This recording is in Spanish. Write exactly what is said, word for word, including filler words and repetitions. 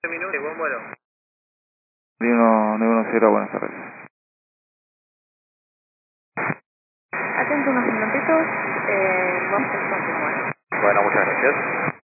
Minutos, buen vuelo. uno nueve uno cero, buenas tardes. Atento unos minutitos, eh, vamos a continuar. Bueno, muchas gracias.